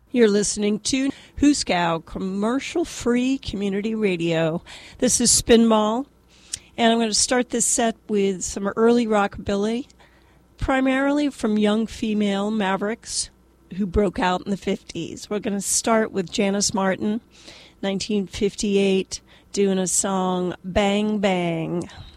You're listening to Hooskow commercial-free community radio. This is Spinball, and I'm going to start this set with some early rockabilly, primarily from young female mavericks who broke out in the 50s. We're going to start with Janice Martin, 1958, doing a song, Bang Bang.